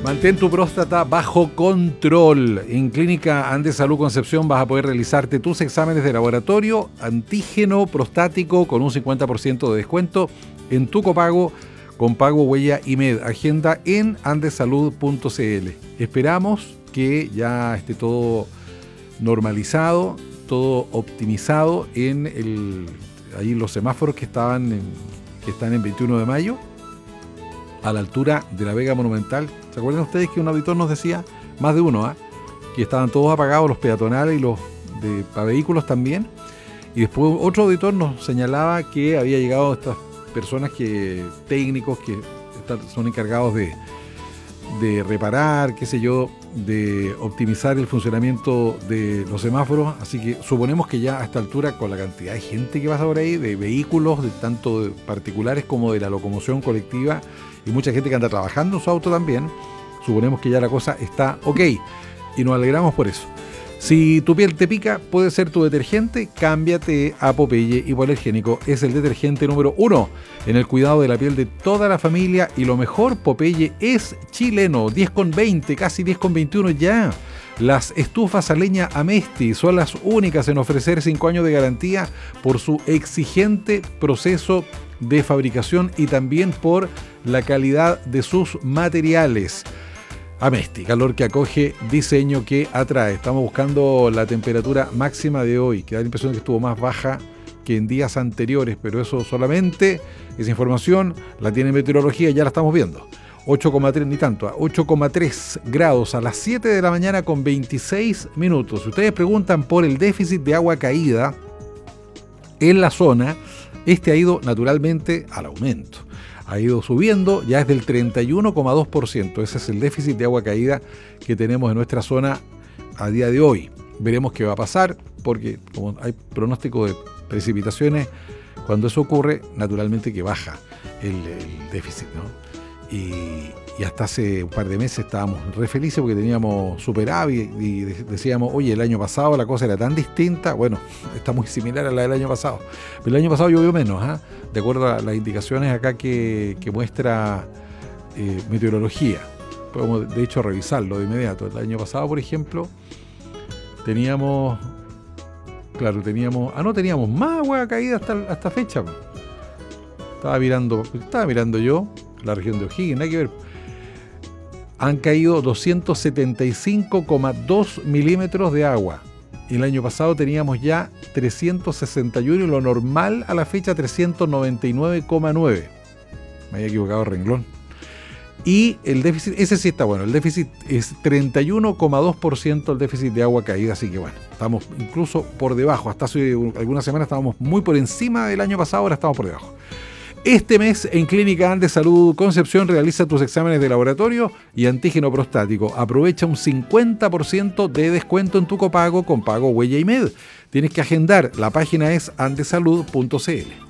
Mantén tu próstata bajo control. En Clínica Andes Salud Concepción vas a poder realizarte tus exámenes de laboratorio, antígeno prostático con un 50% de descuento en tu copago con pago Huella IMED. Agenda en andesalud.cl. Esperamos que ya esté todo normalizado, todo optimizado en ahí los semáforos que están en 21 de mayo, a la altura de la Vega Monumental. ¿Se acuerdan ustedes que un auditor nos decía, más de uno, que estaban todos apagados, los peatonales y los para vehículos también? Y después otro auditor nos señalaba que había llegado estas personas técnicos que son encargados de reparar, qué sé yo, de optimizar el funcionamiento de los semáforos. Así que suponemos que ya a esta altura, con la cantidad de gente que pasa por ahí, de vehículos, tanto de particulares como de la locomoción colectiva, y mucha gente que anda trabajando en su auto también, suponemos que ya la cosa está ok, y nos alegramos por eso. Si tu piel te pica, puede ser tu detergente, cámbiate a Popeye Hipoalergénico. Es el detergente número 1 en el cuidado de la piel de toda la familia, y lo mejor, Popeye es chileno. 10,20, casi 10,21 ya. Las estufas a leña Amesti son las únicas en ofrecer 5 años de garantía por su exigente proceso de fabricación y también por la calidad de sus materiales. Amesti, calor que acoge, diseño que atrae. Estamos buscando la temperatura máxima de hoy, que da la impresión de que estuvo más baja que en días anteriores, pero eso solamente, esa información la tiene meteorología y ya la estamos viendo. 8,3, ni tanto, 8,3 grados a las 7 de la mañana con 26 minutos. Si ustedes preguntan por el déficit de agua caída en la zona, este ha ido naturalmente al aumento. Ha ido subiendo, ya es del 31,2%. Ese es el déficit de agua caída que tenemos en nuestra zona a día de hoy. Veremos qué va a pasar, porque como hay pronóstico de precipitaciones, cuando eso ocurre, naturalmente que baja el déficit, ¿no? Y hasta hace un par de meses estábamos re felices porque teníamos superávit y decíamos, oye, el año pasado la cosa era tan distinta. Bueno, está muy similar a la del año pasado, pero el año pasado llovió menos, de acuerdo a las indicaciones acá que muestra meteorología. Podemos de hecho revisarlo de inmediato. El año pasado, por ejemplo, teníamos más agua caída hasta fecha. Estaba mirando yo la región de O'Higgins, nada que ver. Han caído 275,2 milímetros de agua. El año pasado teníamos ya 361 y lo normal a la fecha 399,9. Me había equivocado el renglón. Y el déficit, ese sí está bueno, el déficit es 31,2% el déficit de agua caída, así que bueno, estamos incluso por debajo. Hasta hace algunas semanas estábamos muy por encima del año pasado, ahora estamos por debajo. Este mes en Clínica Andes Salud Concepción realiza tus exámenes de laboratorio y antígeno prostático. Aprovecha un 50% de descuento en tu copago con pago Huella IMED. Tienes que agendar, la página es andesalud.cl.